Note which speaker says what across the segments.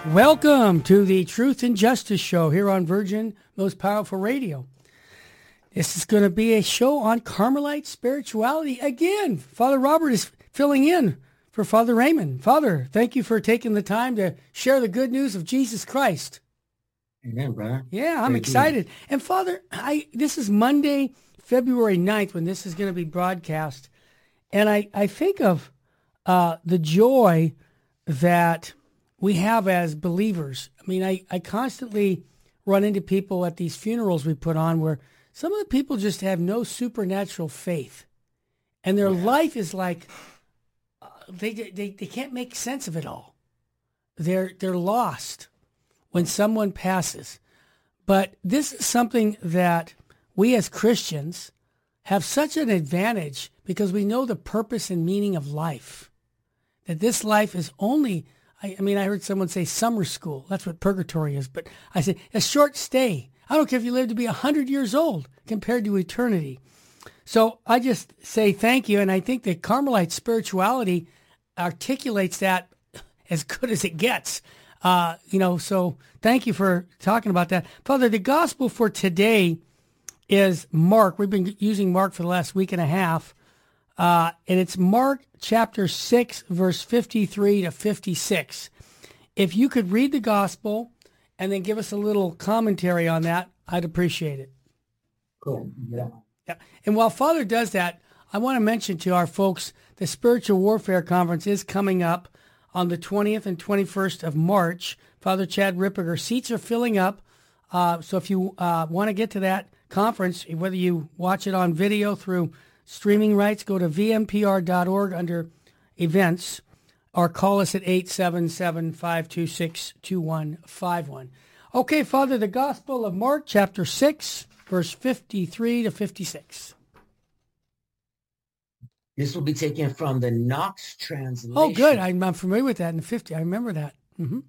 Speaker 1: Welcome to the Truth and Justice Show here on Virgin Most Powerful Radio. This is going to be a show on Carmelite spirituality. Again, Father Robert is filling in for Father Raymond. Father, thank you for taking the time to share the good news of Jesus Christ.
Speaker 2: Amen, brother.
Speaker 1: Yeah, I'm excited. And Father, this is Monday, February 9th when this is going to be broadcast. And I think of the joy that we have as believers. I mean, I constantly run into people at these funerals we put on where some of the people just have no supernatural faith. And their life is like, they can't make sense of it all. They're lost when someone passes. But this is something that we as Christians have such an advantage because we know the purpose and meaning of life. That this life is only, I heard someone say summer school. That's what purgatory is. But I said, a short stay. I don't care if you live to be 100 years old compared to eternity. So I just say thank you. And I think that Carmelite spirituality articulates that as good as it gets. So thank you for talking about that. Father, the gospel for today is Mark. We've been using Mark for the last week and a half. And it's Mark chapter 6, verse 53 to 56. If you could read the gospel and then give us a little commentary on that, I'd appreciate it.
Speaker 2: Cool. Yeah.
Speaker 1: And while Father does that, I want to mention to our folks, the Spiritual Warfare Conference is coming up on the 20th and 21st of March. Father Chad Ripperger, seats are filling up. So if you want to get to that conference, whether you watch it on video through streaming rights, go to vmpr.org under events or call us at 877-526-2151. Okay, Father, the Gospel of Mark, chapter 6, verse 53 to 56.
Speaker 2: This will be taken from the Knox translation.
Speaker 1: Oh, good. I'm familiar with that in the 50. I remember that. Mm-hmm.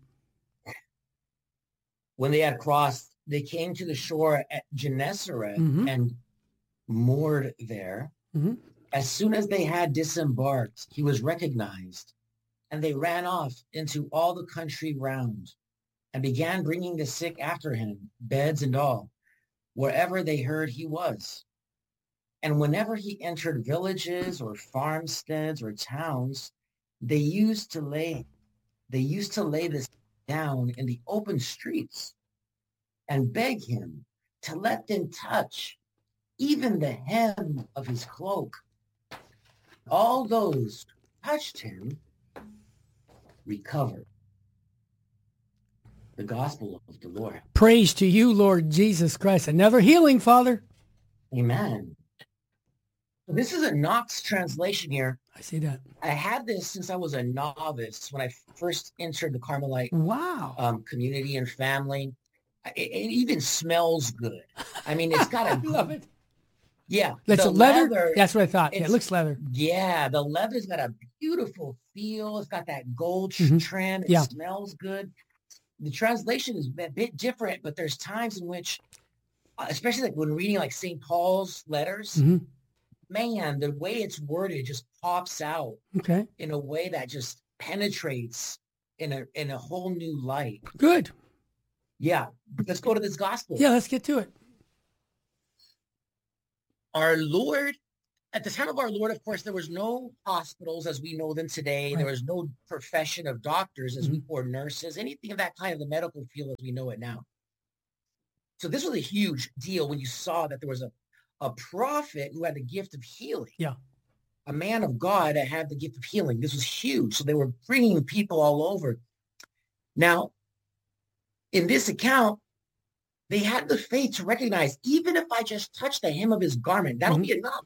Speaker 2: When they had crossed, they came to the shore at Gennesaret and moored there. Mm-hmm. As soon as they had disembarked, he was recognized, and they ran off into all the country round and began bringing the sick after him, beds and all, wherever they heard he was. And whenever he entered villages or farmsteads or towns, they used to lay this down in the open streets and beg him to let them touch even the hem of his cloak. All those who touched him recovered. The gospel of the Lord.
Speaker 1: Praise to you, Lord Jesus Christ. Another healing, Father.
Speaker 2: Amen. So this is a Knox translation here.
Speaker 1: I see that.
Speaker 2: I had this since I was a novice when I first entered the Carmelite community and family. It even smells good. I mean, it's got
Speaker 1: I love it.
Speaker 2: Yeah.
Speaker 1: That's a leather? That's what I thought. Yeah, it looks leather.
Speaker 2: Yeah, the leather's got a beautiful feel. It's got that gold trim. It smells good. The translation is a bit different, but there's times in which, especially like when reading like St. Paul's letters, man, the way it's worded just pops out in a way that just penetrates in a whole new light.
Speaker 1: Good.
Speaker 2: Yeah. Let's go to this gospel.
Speaker 1: Yeah, let's get to it.
Speaker 2: Our Lord, at the time of our Lord, of course, there was no hospitals as we know them today. Right. There was no profession of doctors or nurses, anything of that kind of the medical field as we know it now. So this was a huge deal when you saw that there was a prophet who had the gift of healing.
Speaker 1: Yeah.
Speaker 2: A man of God that had the gift of healing. This was huge. So they were bringing people all over. Now, in this account, they had the faith to recognize, even if I just touch the hem of his garment, that'll be enough.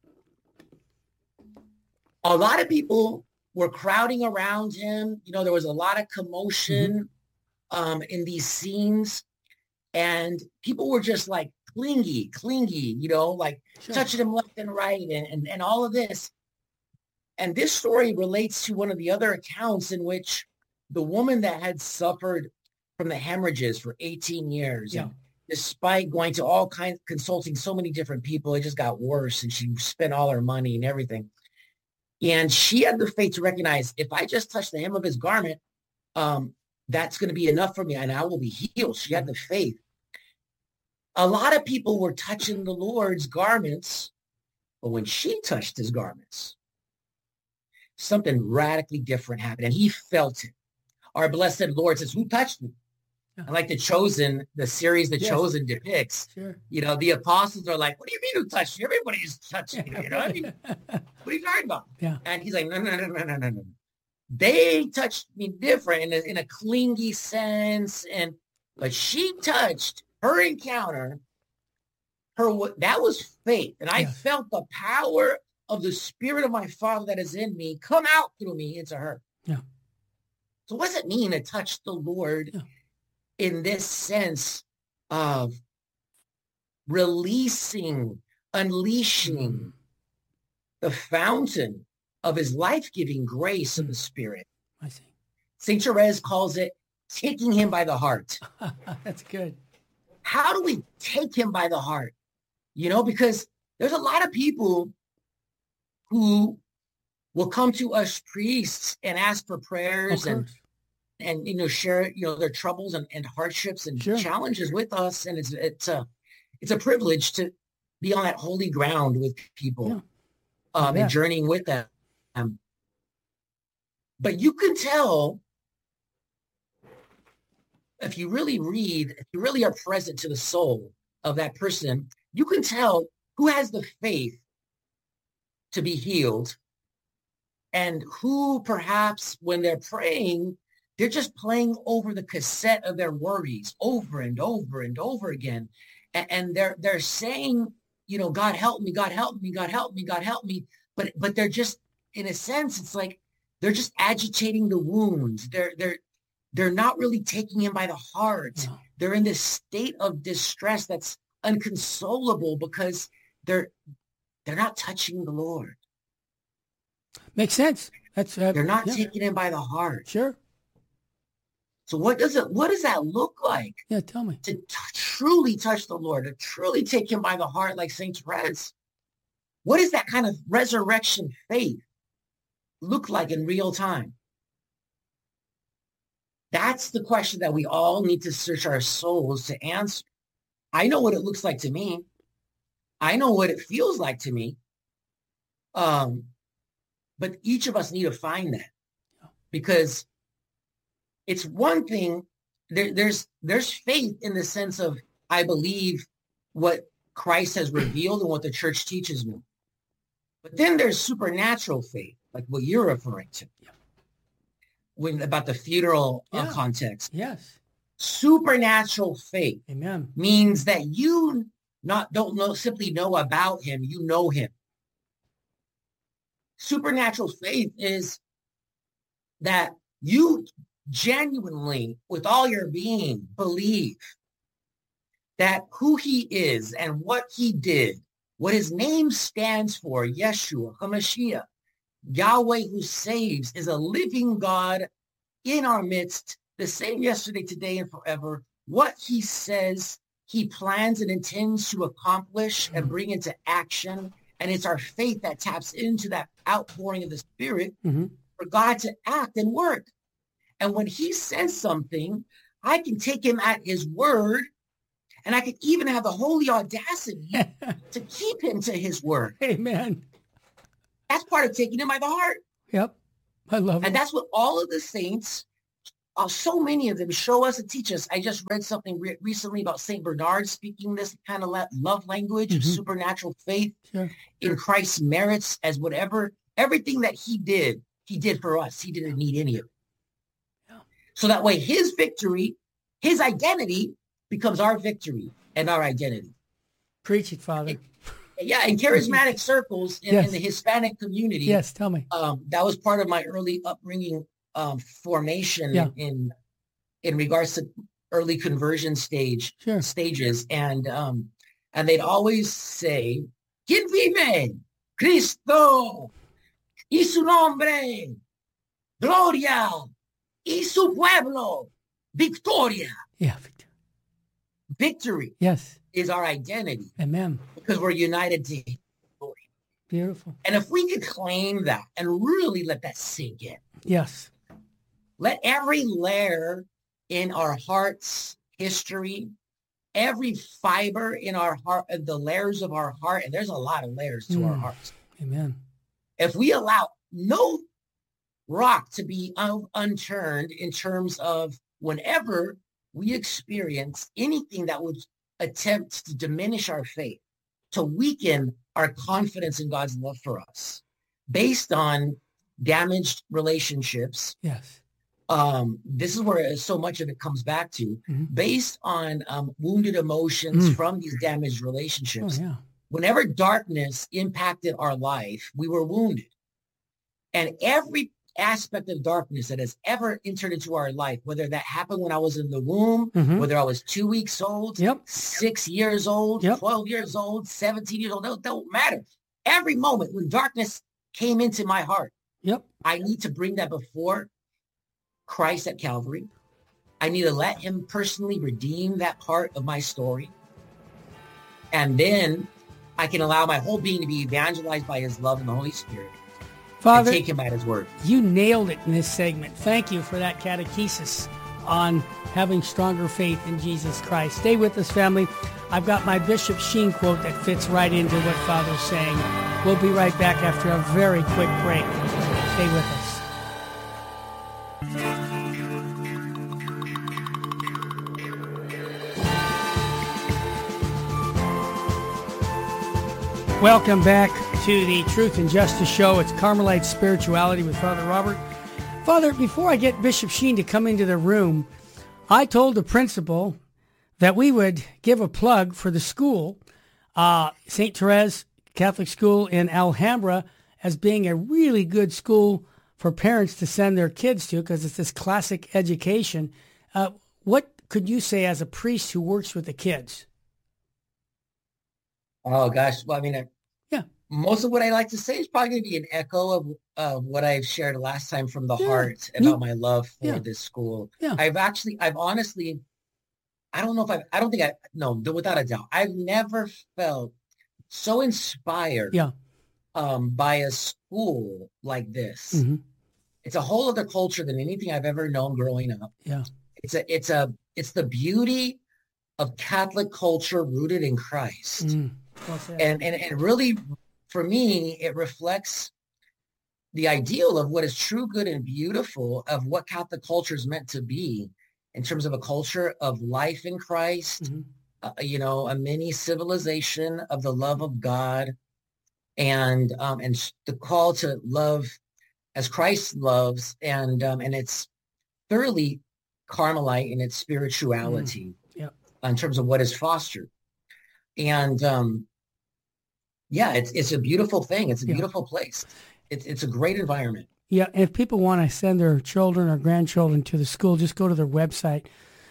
Speaker 2: A lot of people were crowding around him. You know, there was a lot of commotion in these scenes. And people were just like clingy, you know, like touching him left and right and all of this. And this story relates to one of the other accounts in which the woman that had suffered from the hemorrhages for 18 years. And despite going to all kinds, consulting so many different people, it just got worse. And she spent all her money and everything. And she had the faith to recognize, if I just touch the hem of his garment, that's going to be enough for me and I will be healed. She had the faith. A lot of people were touching the Lord's garments, but when she touched his garments, something radically different happened, and he felt it. Our blessed Lord says, who touched me? And like The Chosen, the series The Chosen depicts, the apostles are like, what do you mean who touched you? Everybody's touching you, you know what I mean? What are you talking about?
Speaker 1: Yeah.
Speaker 2: And he's like, no. They touched me different in a clingy sense, but she touched her encounter. That was faith, and I felt the power of the Spirit of my Father that is in me come out through me into her.
Speaker 1: Yeah.
Speaker 2: So what does it mean to touch the Lord in this sense of unleashing the fountain of his life-giving grace of the Spirit?
Speaker 1: I see.
Speaker 2: St. Therese calls it taking him by the heart.
Speaker 1: That's good.
Speaker 2: How do we take him by the heart? Because there's a lot of people who will come to us priests and ask for prayers and share, their troubles and hardships and challenges with us. And it's a privilege to be on that holy ground with people and journeying with them. But you can tell if you really read, if you really are present to the soul of that person, you can tell who has the faith to be healed and who perhaps when they're praying, they're just playing over the cassette of their worries over and over and over again. And they're saying, God help me, God help me, God help me, God help me. But they're just, in a sense, it's like they're just agitating the wounds. They're not really taking him by the heart. No. They're in this state of distress that's inconsolable because they're not touching the Lord.
Speaker 1: Makes sense.
Speaker 2: They're not taking him by the heart.
Speaker 1: Sure.
Speaker 2: So what does that look like?
Speaker 1: Yeah, tell me.
Speaker 2: To truly touch the Lord, to truly take him by the heart like Saint Therese. What does that kind of resurrection faith look like in real time? That's the question that we all need to search our souls to answer. I know what it looks like to me. I know what it feels like to me. But each of us need to find that, because it's one thing. There's faith in the sense of I believe what Christ has revealed and what the church teaches me. But then there's supernatural faith, like what you're referring to. About the funeral context.
Speaker 1: Yes.
Speaker 2: Supernatural faith means that you don't simply know about him, you know him. Supernatural faith is that you genuinely, with all your being, believe that who he is and what he did, what his name stands for, Yeshua, HaMashiach, Yahweh who saves, is a living God in our midst, the same yesterday, today, and forever. What he says, he plans and intends to accomplish and bring into action. And it's our faith that taps into that outpouring of the Spirit for God to act and work. And when he says something, I can take him at his word, and I can even have the holy audacity to keep him to his word.
Speaker 1: Amen.
Speaker 2: That's part of taking him by the heart.
Speaker 1: Yep. I love it.
Speaker 2: And that's what all of the saints, so many of them, show us and teach us. I just read something recently about St. Bernard speaking this kind of love language of supernatural faith in Christ's merits as everything that he did for us. He didn't need any of it. Yeah. So that way his victory, his identity becomes our victory and our identity.
Speaker 1: Preach it, Father.
Speaker 2: Yeah, in charismatic circles in the Hispanic community.
Speaker 1: Yes, tell me.
Speaker 2: That was part of my early upbringing formation in regards to early conversion stages. And they'd always say, "Quien vive? Cristo, y su nombre, gloria, y su pueblo, victoria."
Speaker 1: Yeah.
Speaker 2: Victory.
Speaker 1: Yes.
Speaker 2: Is our identity.
Speaker 1: Amen.
Speaker 2: Because we're united to his glory.
Speaker 1: Beautiful.
Speaker 2: And if we could claim that and really let that sink in.
Speaker 1: Yes.
Speaker 2: Let every layer in our heart's history, every fiber in our heart, the layers of our heart, and there's a lot of layers to our hearts.
Speaker 1: Amen.
Speaker 2: If we allow no rock to be unturned in terms of whenever we experience anything that would attempt to diminish our faith, to weaken our confidence in God's love for us based on damaged relationships.
Speaker 1: Yes.
Speaker 2: This is where so much of it comes back to, based on wounded emotions from these damaged relationships.
Speaker 1: Oh, yeah.
Speaker 2: Whenever darkness impacted our life, we were wounded. And every aspect of darkness that has ever entered into our life, whether that happened when I was in the womb, whether I was 2 weeks old, 6 years old, 12 years old, 17 years old, don't matter. Every moment when darkness came into my heart, I need to bring that before Christ at Calvary. I need to let him personally redeem that part of my story. And then I can allow my whole being to be evangelized by his love and the Holy Spirit.
Speaker 1: Father,
Speaker 2: and take him at his word.
Speaker 1: You nailed it in this segment. Thank you for that catechesis on having stronger faith in Jesus Christ. Stay with us, family. I've got my Bishop Sheen quote that fits right into what Father's saying. We'll be right back after a very quick break. Stay with us. Welcome back to the Truth and Justice Show. It's Carmelite Spirituality with Father Robert. Father, before I get Bishop Sheen to come into the room, I told the principal that we would give a plug for the school, St. Therese Catholic School in Alhambra, as being a really good school for parents to send their kids to because it's this classic education. What could you say as a priest who works with the kids?
Speaker 2: Oh, gosh. Well, I mean, most of what I like to say is probably going to be an echo of what I've shared last time from the heart about my love for this school. I've honestly, without a doubt, I've never felt so inspired by a school like this. It's a whole other culture than anything I've ever known growing up. It's the beauty of Catholic culture rooted in Christ. And really, for me, it reflects the ideal of what is true, good, and beautiful of what Catholic culture is meant to be in terms of a culture of life in Christ, a mini civilization of the love of God, and the call to love as Christ loves, and it's thoroughly Carmelite in its spirituality in terms of what is fostered. And it's a beautiful thing. It's a beautiful place. It's a great environment.
Speaker 1: Yeah, if people want to send their children or grandchildren to the school, just go to their website,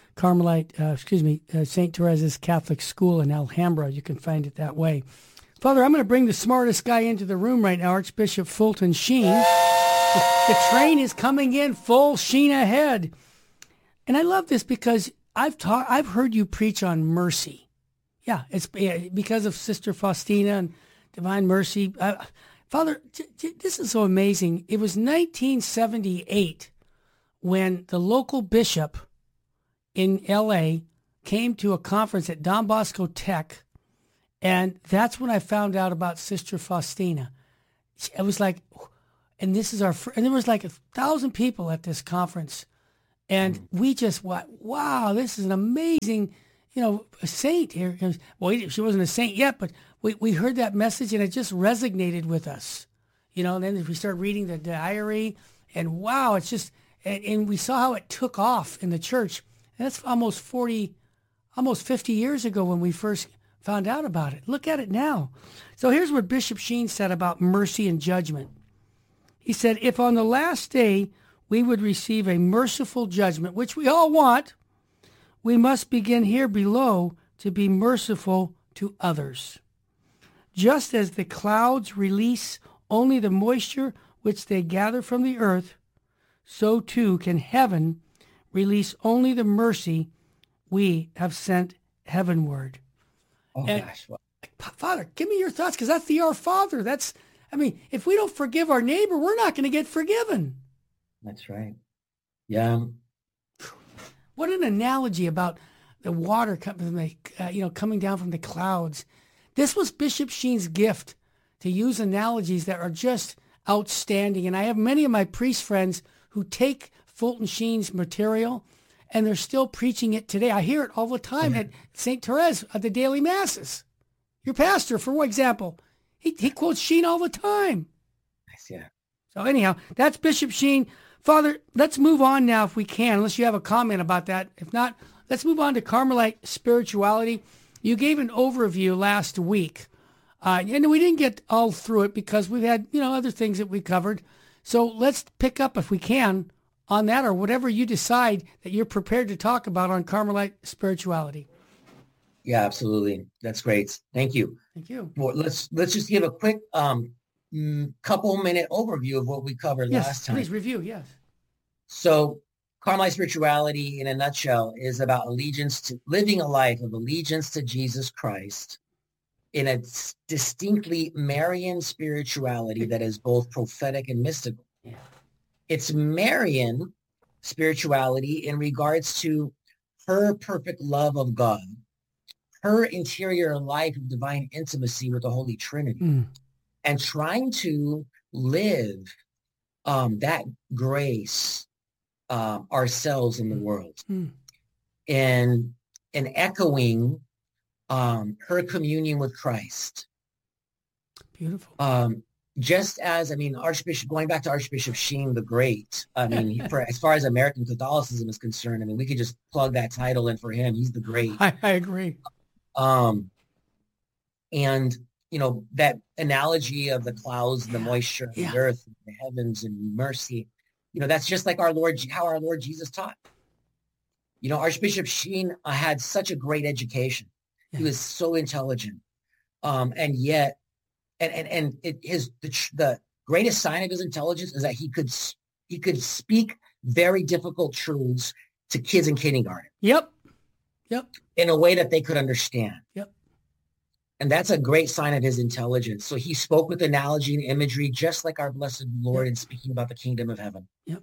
Speaker 1: St. Therese's Catholic School in Alhambra. You can find it that way. Father, I'm going to bring the smartest guy into the room right now, Archbishop Fulton Sheen. The train is coming in full Sheen ahead. And I love this because I've heard you preach on mercy. Yeah, it's because of Sister Faustina and Divine Mercy. Father, this is so amazing. It was 1978 when the local bishop in L.A. came to a conference at Don Bosco Tech, and that's when I found out about Sister Faustina. It was like, and this is and there was like 1,000 people at this conference, and we just went, wow, this is an amazing, a saint here. Well, she wasn't a saint yet, but we heard that message and it just resonated with us. And then we started reading the diary and wow, it's just, and we saw how it took off in the church. And that's almost 50 years ago when we first found out about it. Look at it now. So here's what Bishop Sheen said about mercy and judgment. He said, if on the last day we would receive a merciful judgment, which we all want, we must begin here below to be merciful to others. Just as the clouds release only the moisture which they gather from the earth, so too can heaven release only the mercy we have sent heavenward.
Speaker 2: Oh, gosh.
Speaker 1: Father, give me your thoughts, because that's the Our Father. If we don't forgive our neighbor, we're not going to get forgiven.
Speaker 2: That's right. Yeah.
Speaker 1: What an analogy about the water coming down from the clouds. This was Bishop Sheen's gift, to use analogies that are just outstanding. And I have many of my priest friends who take Fulton Sheen's material, and they're still preaching it today. I hear it all the time at St. Therese at the daily masses. Your pastor, for example, he quotes Sheen all the time.
Speaker 2: Nice, yeah.
Speaker 1: So anyhow, that's Bishop Sheen. Father, let's move on now if we can, unless you have a comment about that. If not, let's move on to Carmelite spirituality. You gave an overview last week, and we didn't get all through it because we've had, other things that we covered. So let's pick up, if we can, on that, or whatever you decide that you're prepared to talk about on Carmelite spirituality.
Speaker 2: Yeah, absolutely. That's great. Thank you.
Speaker 1: Thank you.
Speaker 2: Well, let's just give a quick couple minute overview of what we covered last time.
Speaker 1: Please review. Yes.
Speaker 2: So Carmelite spirituality in a nutshell is about living a life of allegiance to Jesus Christ in a distinctly Marian spirituality that is both prophetic and mystical.
Speaker 1: Yeah.
Speaker 2: It's Marian spirituality in regards to her perfect love of God, her interior life of divine intimacy with the Holy Trinity, and trying to live that grace ourselves in the world, and echoing her communion with Christ.
Speaker 1: Beautiful.
Speaker 2: Just as, going back to Archbishop Sheen the Great, as far as American Catholicism is concerned, we could just plug that title in for him. He's the great.
Speaker 1: I agree.
Speaker 2: And, that analogy of the clouds, the moisture, the earth, the heavens, and mercy, that's just like how our Lord Jesus taught. Archbishop Sheen had such a great education. He was so intelligent. And yet, the greatest sign of his intelligence is that he could speak very difficult truths to kids in kindergarten.
Speaker 1: Yep.
Speaker 2: In a way that they could understand.
Speaker 1: Yep.
Speaker 2: And that's a great sign of his intelligence. So he spoke with analogy and imagery, just like our blessed Lord in speaking about the kingdom of heaven.
Speaker 1: Yep.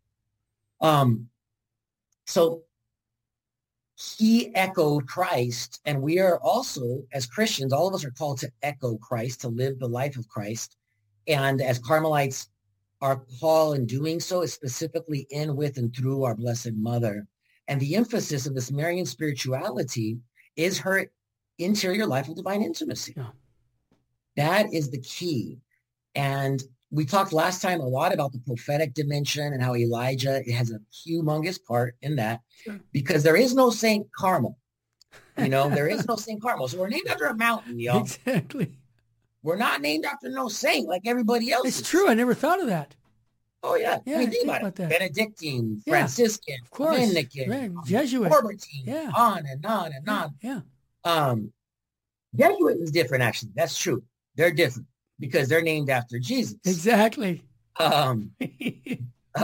Speaker 2: So he echoed Christ, and we are also, as Christians, all of us are called to echo Christ, to live the life of Christ. And as Carmelites, our call in doing so is specifically in, with, and through our Blessed Mother. And the emphasis of this Marian spirituality is her interior life of divine intimacy.
Speaker 1: Yeah.
Speaker 2: That is the key. And we talked last time a lot about the prophetic dimension and how Elijah has a humongous part in that, because there is no Saint Carmel. There is no Saint Carmel. So we're named after a mountain, y'all.
Speaker 1: Exactly.
Speaker 2: We're not named after no saint like everybody else.
Speaker 1: It's true. I never thought of that.
Speaker 2: Oh, yeah. Think about it.
Speaker 1: That.
Speaker 2: Benedictine, Franciscan,
Speaker 1: of course.
Speaker 2: Dominican,
Speaker 1: Jesuit,
Speaker 2: Norbertine, on and on and on.
Speaker 1: Yeah.
Speaker 2: Jesuit is different, actually. That's true. They're different because they're named after Jesus.
Speaker 1: Exactly.
Speaker 2: Even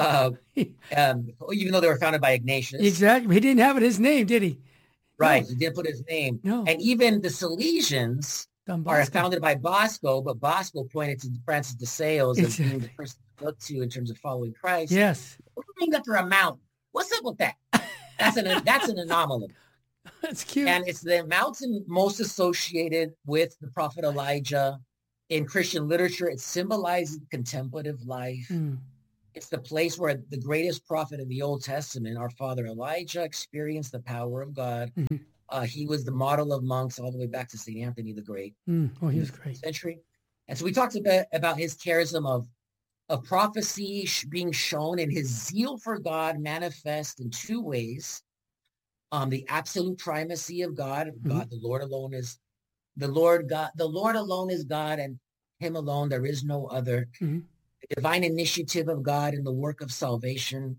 Speaker 2: though they were founded by Ignatius.
Speaker 1: Exactly. He didn't have his name, did he?
Speaker 2: Right.
Speaker 1: No.
Speaker 2: He didn't put his name.
Speaker 1: No.
Speaker 2: And even the Salesians are founded by Bosco, but Bosco pointed to Francis de Sales as being the person to look to in terms of following Christ.
Speaker 1: Yes.
Speaker 2: We're named after a mountain. What's up with that? That's an anomaly.
Speaker 1: That's cute.
Speaker 2: And it's the mountain most associated with the prophet Elijah. In Christian literature, it symbolizes contemplative life. It's the place where the greatest prophet in the Old Testament, our father Elijah, experienced the power of God. He was the model of monks all the way back to St. Anthony the Great.
Speaker 1: Oh, he was great.
Speaker 2: Century. And so we talked a bit about his charism of prophecy being shown, and his zeal for God manifest in two ways. The absolute primacy of God. God, the Lord alone is the Lord God. The Lord alone is God, and him alone there is no other. The divine initiative of God in the work of salvation.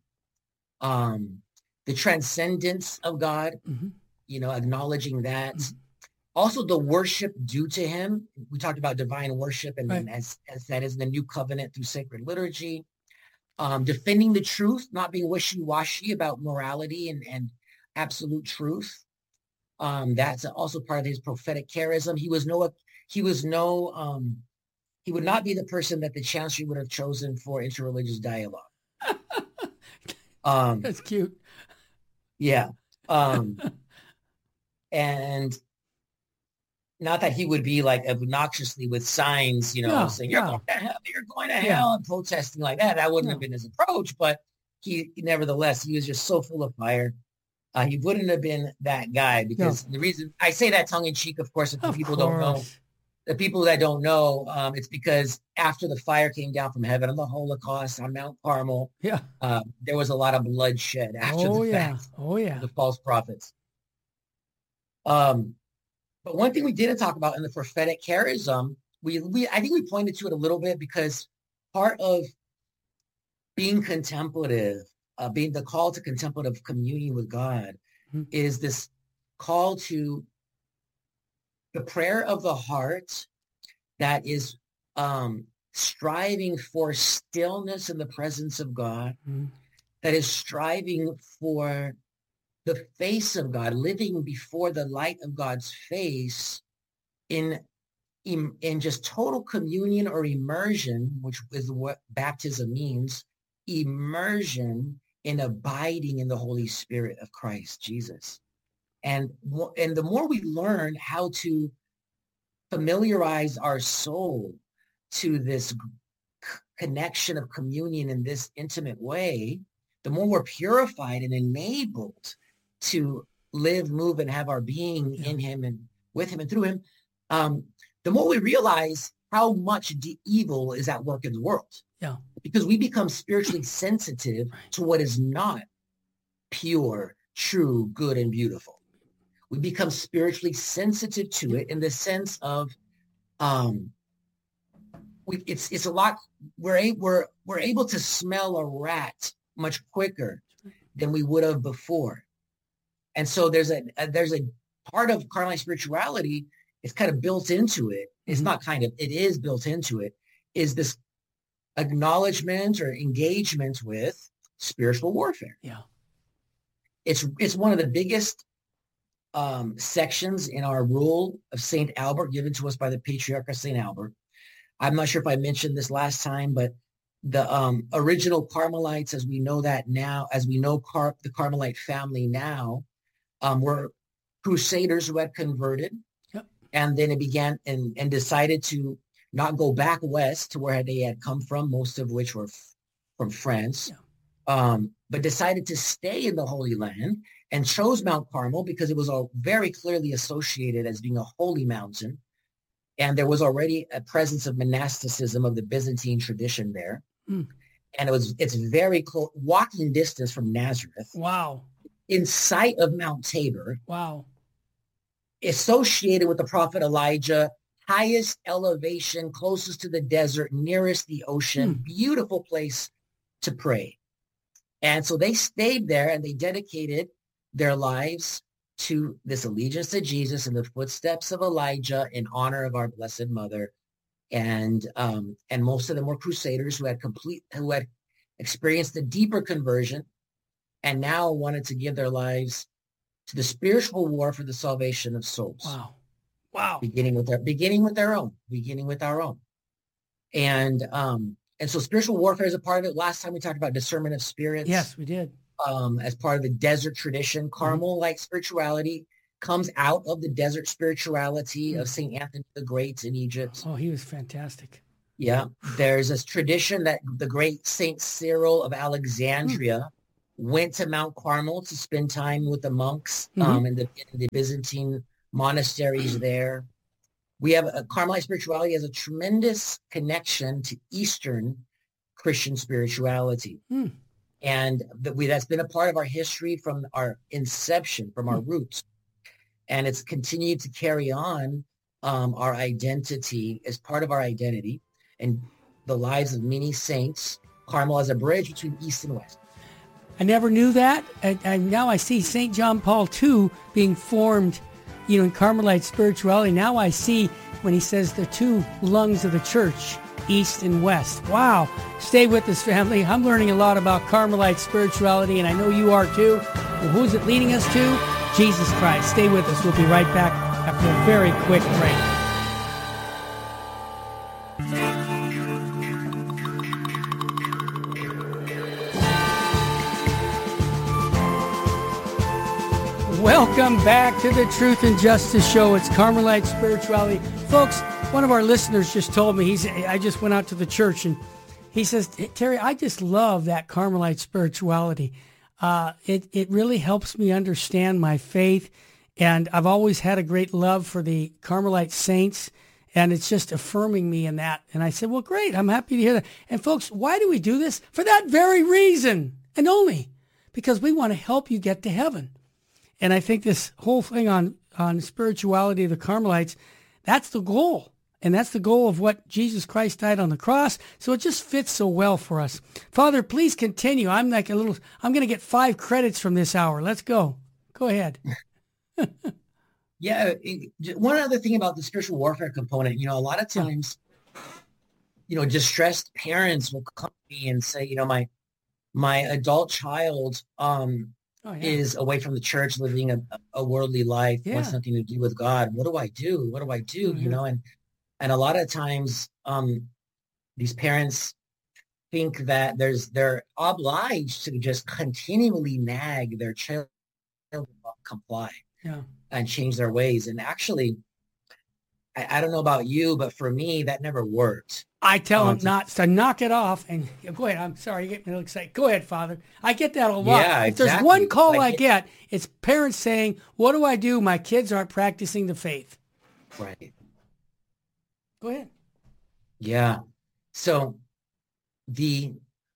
Speaker 2: The transcendence of God, acknowledging that. Also the worship due to him. We talked about divine worship, and then as that is in the new covenant through sacred liturgy. Defending the truth, not being wishy-washy about morality and absolute truth. That's also part of his prophetic charism. He would not be the person that the chancellor would have chosen for interreligious dialogue.
Speaker 1: That's cute.
Speaker 2: Yeah. And not that he would be like obnoxiously with signs, saying, you're going to hell, you're going to hell, and protesting like that. That wouldn't have been his approach, but nevertheless, he was just so full of fire. He wouldn't have been that guy, because the reason I say that tongue in cheek, of course, if people don't know, the people that don't know, it's because after the fire came down from heaven on the Holocaust on Mount Carmel, there was a lot of bloodshed after the fact. The false prophets. But one thing we didn't talk about in the prophetic charism, I think we pointed to it a little bit, because part of being contemplative, being the call to contemplative communion with God, is this call to the prayer of the heart that is striving for stillness in the presence of God, that is striving for the face of God, living before the light of God's face in just total communion or immersion, which is what baptism means, immersion in abiding in the Holy Spirit of Christ Jesus. And the more we learn how to familiarize our soul to this connection of communion in this intimate way, the more we're purified and enabled to live, move, and have our being in him and with him and through him, the more we realize how much evil is at work in the world.
Speaker 1: Yeah.
Speaker 2: Because we become spiritually sensitive to what is not pure, true, good, and beautiful. We become spiritually sensitive to it in the sense of it's a lot. We're able to smell a rat much quicker than we would have before. And so there's a part of Carmelite spirituality. It's kind of built into it. It's not kind of, it is built into it, is this acknowledgement or engagement with spiritual warfare.
Speaker 1: Yeah.
Speaker 2: It's one of the biggest sections in our rule of St. Albert, given to us by the Patriarch of St. Albert. I'm not sure if I mentioned this last time, but the original Carmelites, as we know that now, as we know the Carmelite family now, were crusaders who had converted. Yep. And then it began and decided to not go back west to where they had come from, most of which were from France, but decided to stay in the Holy Land and chose Mount Carmel because it was all very clearly associated as being a holy mountain. And there was already a presence of monasticism of the Byzantine tradition there. And it's very close, walking distance from Nazareth.
Speaker 1: Wow.
Speaker 2: In sight of Mount Tabor.
Speaker 1: Wow.
Speaker 2: Associated with the prophet Elijah, highest elevation, closest to the desert, nearest the ocean, beautiful place to pray. And so they stayed there and they dedicated their lives to this allegiance to Jesus in the footsteps of Elijah in honor of our Blessed Mother. And most of them were crusaders who had experienced a deeper conversion and now wanted to give their lives to the spiritual war for the salvation of souls.
Speaker 1: Wow. Wow.
Speaker 2: Beginning with our own. And so spiritual warfare is a part of it. Last time we talked about discernment of spirits.
Speaker 1: Yes, we did.
Speaker 2: As part of the desert tradition, Carmel-like spirituality comes out of the desert spirituality of St. Anthony the Great in Egypt.
Speaker 1: Oh, he was fantastic.
Speaker 2: Yeah. There's this tradition that the great St. Cyril of Alexandria went to Mount Carmel to spend time with the monks in the Byzantine monasteries there. We have Carmelite spirituality has a tremendous connection to Eastern Christian spirituality. And that's been a part of our history from our inception, from our roots. And it's continued to carry on our identity as part of our identity and the lives of many saints. Carmel as a bridge between East and West.
Speaker 1: I never knew that. And now I see St. John Paul II being formed, in Carmelite spirituality. Now I see when he says the two lungs of the church, East and West. Wow. Stay with us, family. I'm learning a lot about Carmelite spirituality, and I know you are too. Well, who's it leading us to? Jesus Christ. Stay with us. We'll be right back after a very quick break. Welcome back to the Truth and Justice Show. It's Carmelite Spirituality. Folks, one of our listeners just told me, I just went out to the church and he says, Terry, I just love that Carmelite spirituality. It really helps me understand my faith. And I've always had a great love for the Carmelite saints. And it's just affirming me in that. And I said, well, great. I'm happy to hear that. And folks, why do we do this? For that very reason and only because we want to help you get to heaven. And I think this whole thing on spirituality of the Carmelites, that's the goal. And that's the goal of what Jesus Christ died on the cross. So it just fits so well for us. Father, please continue. I'm going to get 5 credits from this hour. Let's go. Go ahead.
Speaker 2: Yeah. One other thing about the spiritual warfare component, a lot of times, distressed parents will come to me and say, my adult child, is away from the church, living a worldly life, wants nothing to do with God. What do I do? What do I do? Mm-hmm. And a lot of times, these parents think that they're obliged to just continually nag their child to comply and change their ways. And actually, I don't know about you, but for me, that never worked.
Speaker 1: I tell them not to knock it off. And go ahead. I'm sorry, you get me excited. Go ahead, Father. I get that a lot.
Speaker 2: Yeah,
Speaker 1: if there's one call I get, it's parents saying, what do I do? My kids aren't practicing the faith.
Speaker 2: Right.
Speaker 1: Go ahead.
Speaker 2: Yeah. So the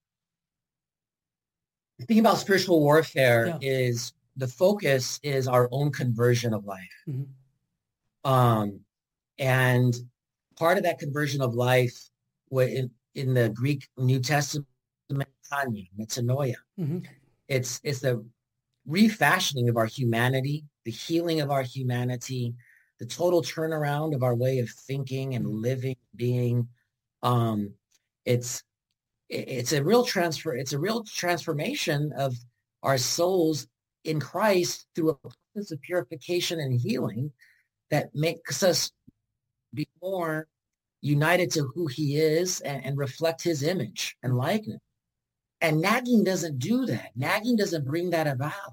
Speaker 2: thing about spiritual warfare is the focus is our own conversion of life. Mm-hmm. And part of that conversion of life in the Greek New Testament, metanoia. Mm-hmm. It's the refashioning of our humanity, the healing of our humanity, the total turnaround of our way of thinking and living, being. It's a real transfer. It's a real transformation of our souls in Christ through a process of purification and healing that makes us be more united to who he is and reflect his image and likeness. And nagging doesn't do that. Nagging doesn't bring that about.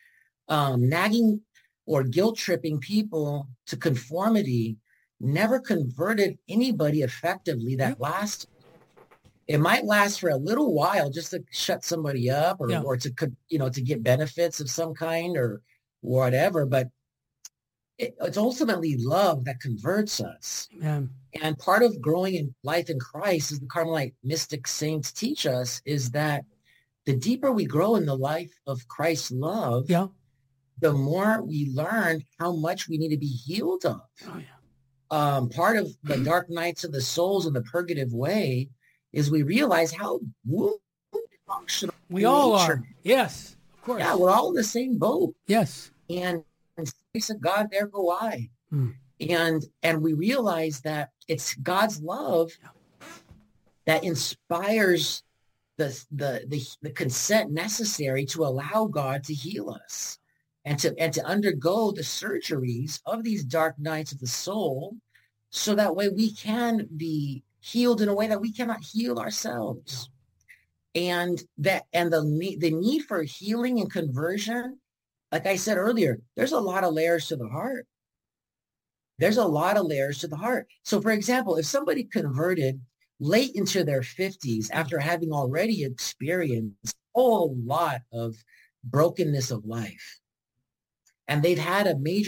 Speaker 2: Nagging or guilt tripping people to conformity never converted anybody effectively that lasted. It might last for a little while just to shut somebody up or to get benefits of some kind or whatever. But it's ultimately love that converts us. Amen. And part of growing in life in Christ, as the Carmelite mystic saints teach us, is that the deeper we grow in the life of Christ's love, the more we learn how much we need to be healed of. Part of the dark nights of the souls in the purgative way is we realize how wounded functional
Speaker 1: we all are. Yes, of course.
Speaker 2: Yeah, we're all in the same boat.
Speaker 1: Yes.
Speaker 2: And grace of God, there go I. And we realize that it's God's love that inspires the consent necessary to allow God to heal us and to undergo the surgeries of these dark nights of the soul, so that way we can be healed in a way that we cannot heal ourselves. And the need for healing and conversion, like I said earlier, there's a lot of layers to the heart. There's a lot of layers to the heart. So, for example, if somebody converted late into their 50s after having already experienced a whole lot of brokenness of life, and they've had a major